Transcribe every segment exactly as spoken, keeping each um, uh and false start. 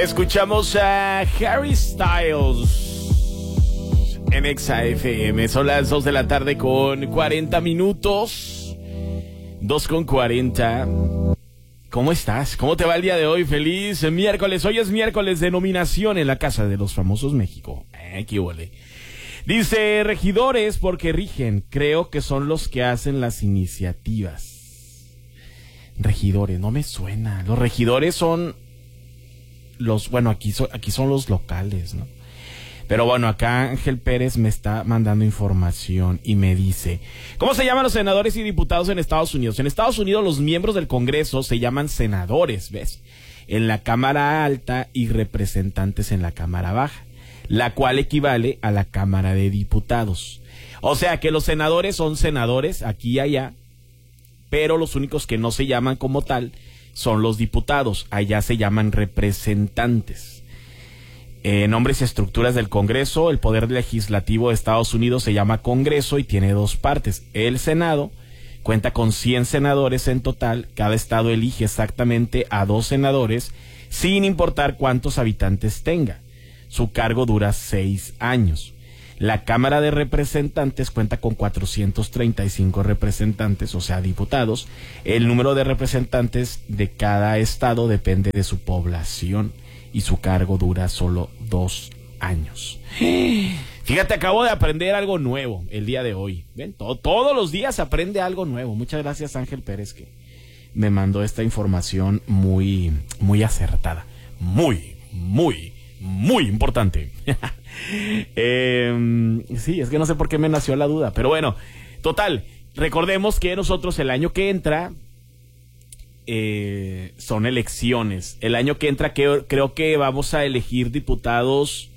Escuchamos a Harry Styles en Exa F M. Son las dos de la tarde con cuarenta minutos. dos con cuarenta. ¿Cómo estás? ¿Cómo te va el día de hoy? Feliz miércoles. Hoy es miércoles de nominación en la Casa de los Famosos México. Eh, qué huele. Dice, regidores porque rigen. Creo que son los que hacen las iniciativas. Regidores, no me suena. Los regidores son los, bueno, aquí, so, aquí son los locales, ¿no? Pero bueno, acá Ángel Pérez me está mandando información y me dice, ¿cómo se llaman los senadores y diputados en Estados Unidos? En Estados Unidos los miembros del Congreso se llaman senadores, ¿ves? En la Cámara Alta y representantes en la Cámara Baja, la cual equivale a la Cámara de Diputados. O sea que los senadores son senadores aquí y allá, pero los únicos que no se llaman como tal son los diputados, allá se llaman representantes. En nombres y estructuras del Congreso, el Poder Legislativo de Estados Unidos se llama Congreso y tiene dos partes. El Senado cuenta con cien senadores en total, cada estado elige exactamente a dos senadores, sin importar cuántos habitantes tenga. Su cargo dura seis años. La Cámara de Representantes cuenta con cuatrocientos treinta y cinco representantes, o sea, diputados. El número de representantes de cada estado depende de su población y su cargo dura solo dos años. Fíjate, acabo de aprender algo nuevo el día de hoy. ¿Ven? Todo, todos los días aprende algo nuevo. Muchas gracias, Ángel Pérez, que me mandó esta información muy, muy acertada. Muy, muy, muy importante. eh, sí, es que no sé por qué me nació la duda. Pero bueno, total, recordemos que nosotros el año que entra eh, son elecciones. El año que entra que, creo que vamos a elegir diputados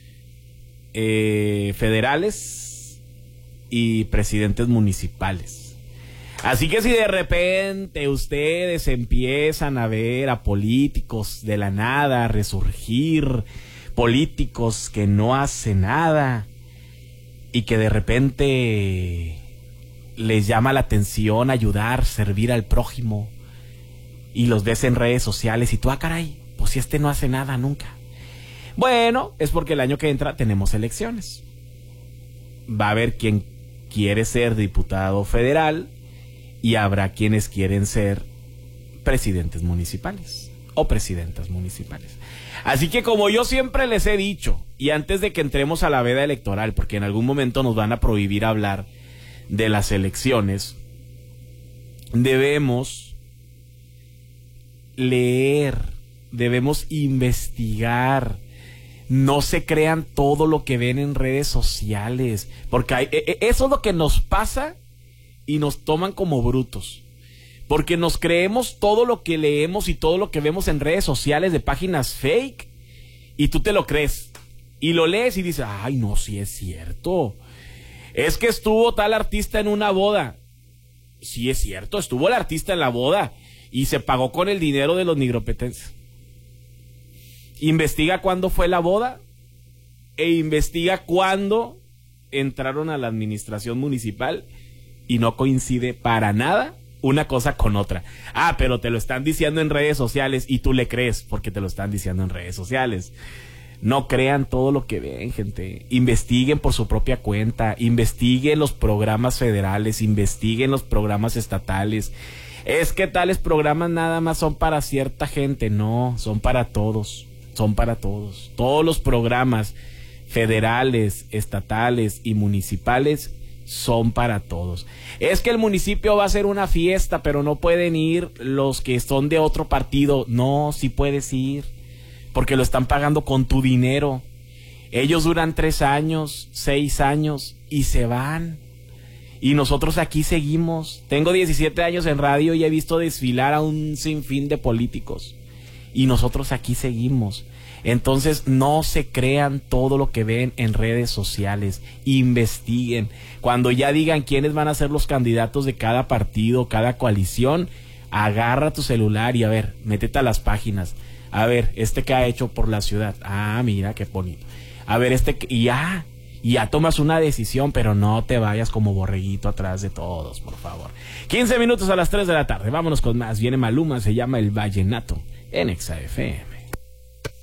eh, federales y presidentes municipales. Así que si de repente ustedes empiezan a ver a políticos de la nada resurgir, políticos que no hacen nada y que de repente les llama la atención ayudar, servir al prójimo y los ves en redes sociales y tú, ah, caray, pues si este no hace nada nunca. Bueno, es porque el año que entra tenemos elecciones. Va a haber quien quiere ser diputado federal y habrá quienes quieren ser presidentes municipales o presidentas municipales. Así que como yo siempre les he dicho, y antes de que entremos a la veda electoral, porque en algún momento nos van a prohibir hablar de las elecciones, debemos leer, debemos investigar. No se crean todo lo que ven en redes sociales, porque hay, eso es lo que nos pasa y nos toman como brutos. Porque nos creemos todo lo que leemos y todo lo que vemos en redes sociales de páginas fake. Y tú te lo crees. Y lo lees y dices, ay, no, sí es cierto. Es que estuvo tal artista en una boda. Sí es cierto, estuvo el artista en la boda. Y se pagó con el dinero de los nigropetenses. Investiga cuándo fue la boda. E investiga cuándo entraron a la administración municipal. Y no coincide para nada una cosa con otra. Ah, pero te lo están diciendo en redes sociales y tú le crees porque te lo están diciendo en redes sociales. No crean todo lo que ven, gente. Investiguen por su propia cuenta. Investiguen los programas federales. Investiguen los programas estatales. Es que tales programas nada más son para cierta gente. No, son para todos. Son para todos. Todos los programas federales, estatales y municipales son para todos. Es que el municipio va a hacer una fiesta, pero no pueden ir los que son de otro partido. No, sí puedes ir, porque lo están pagando con tu dinero. Ellos duran tres años, seis años y se van. Y nosotros aquí seguimos. Tengo diecisiete años en radio y he visto desfilar a un sinfín de políticos. Y nosotros aquí seguimos. Entonces no se crean todo lo que ven en redes sociales. Investiguen. Cuando ya digan quiénes van a ser los candidatos de cada partido, cada coalición, agarra tu celular y a ver, métete a las páginas. A ver, este que ha hecho por la ciudad. Ah, mira, qué bonito. A ver, este que... Y ya, y ya tomas una decisión, pero no te vayas como borreguito atrás de todos, por favor. quince minutos a las tres de la tarde. Vámonos con más. Viene Maluma, se llama El Vallenato en Exa F M.